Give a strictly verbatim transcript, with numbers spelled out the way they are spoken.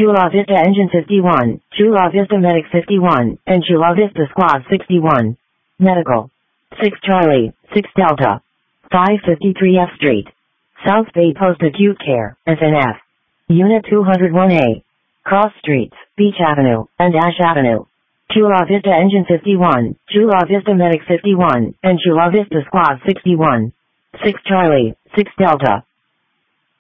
Chula Vista Engine fifty-one, Chula Vista Medic fifty-one, and Chula Vista Squad sixty-one. Medical. six Charlie, six Delta. five fifty-three F Street. South Bay Post Acute Care, F N F. Unit two oh one A. Cross Streets, Beach Avenue, and Ash Avenue. Chula Vista Engine fifty-one, Chula Vista Medic fifty-one, and Chula Vista Squad sixty-one. six Charlie, six Delta.